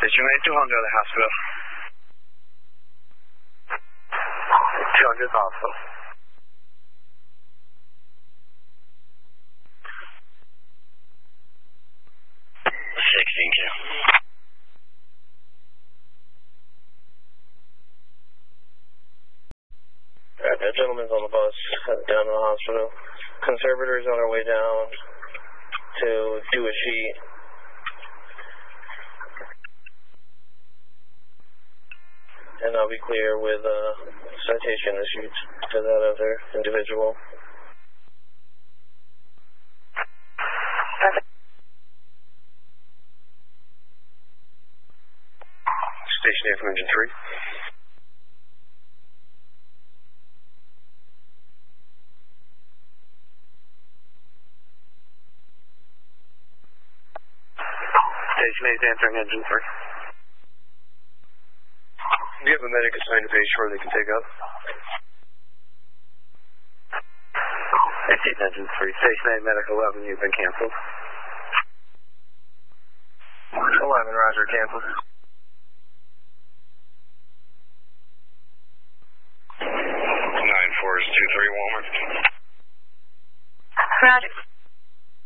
Station 8, 200 to the hospital. 200 to the hospital. Thank you. Alright, that gentleman's on the bus, down to the hospital. Conservators on our way down to do a sheet. And I'll be clear with citation issued to that other individual. Station 8 from engine 3. Station 8 answering engine 3. Do you have a medic assigned to Bay Shore they can take up? Station engine 3. Station 8 medic 11, you've been canceled. 11, roger, canceled. 94 is 23 Walmart. Roger.